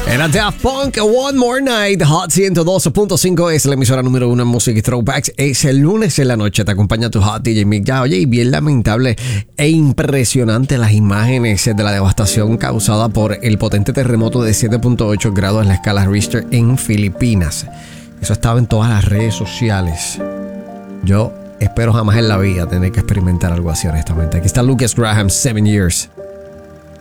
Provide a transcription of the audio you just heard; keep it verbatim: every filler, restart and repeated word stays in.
Era Daft Punk, One More Night. Hot ciento doce punto cinco es la emisora número uno en música y throwbacks. Es el lunes en la noche, te acompaña tu Hot D J Mick. Ya, oye, y bien lamentable e impresionante las imágenes de la devastación causada por el potente terremoto de siete punto ocho grados en la escala Richter en Filipinas. Eso estaba en todas las redes sociales. Yo espero jamás en la vida tener que experimentar algo así, honestamente. Aquí está Lucas Graham, Seven Years.